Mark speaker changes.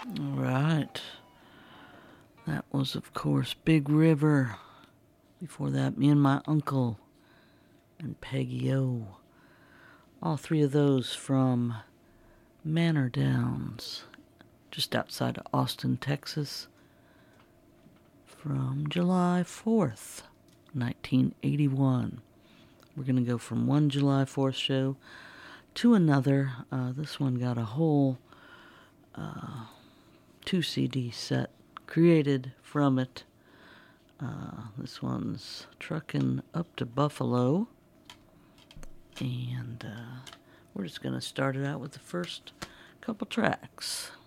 Speaker 1: All right. That was, of course, Big River. Before that, Me and My Uncle and Peggy O. All three of those from Manor Downs, just outside of Austin, Texas, from July 4th, 1981. We're going to go from one July 4th show to another. This one got a whole 2 CD set created from it. This one's Truckin' Up to Buffalo. And we're just going to start it out with the first couple tracks.